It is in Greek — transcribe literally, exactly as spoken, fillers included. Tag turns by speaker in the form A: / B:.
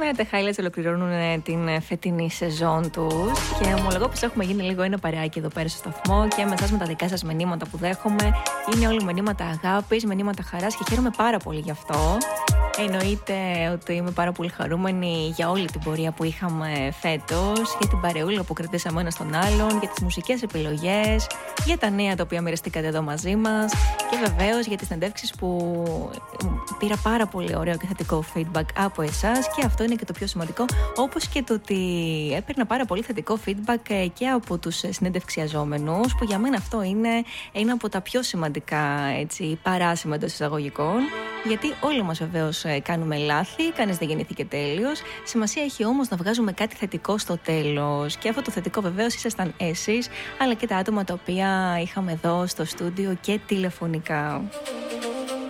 A: Σήμερα τα highlights ολοκληρώνουν την φετινή σεζόν τους και ομολογώ πως έχουμε γίνει λίγο ένα παρεάκι εδώ πέρα στο σταθμό και με εσάς με τα δικά σας μηνύματα που δέχομαι. Είναι όλοι μηνύματα αγάπης, μηνύματα χαράς και χαίρομαι πάρα πολύ γι' αυτό. Εννοείται ότι είμαι πάρα πολύ χαρούμενη για όλη την πορεία που είχαμε φέτος, για την παρεούλα που κρατήσαμε ένα στον άλλον, για τις μουσικές επιλογές, για τα νέα τα οποία μοιραστήκατε εδώ μαζί μας και βεβαίως για τις συνεντεύξεις που πήρα πάρα πολύ ωραίο και θετικό feedback από εσάς και αυτό είναι και το πιο σημαντικό, όπως και το ότι έπαιρνα πάρα πολύ θετικό feedback και από τους συνεντευξιαζόμενους, που για μένα αυτό είναι ένα από τα πιο σημαντικά, έτσι, παράσημα εντός εισαγωγικών, γιατί όλοι μας βεβαίως κάνουμε λάθη, κανείς δεν γεννήθηκε τέλειος. Σημασία έχει όμως να βγάζουμε κάτι θετικό στο τέλος. Και αυτό το θετικό βεβαίως ήσασταν εσείς, αλλά και τα άτομα τα οποία είχαμε εδώ στο στούντιο και τηλεφωνικά.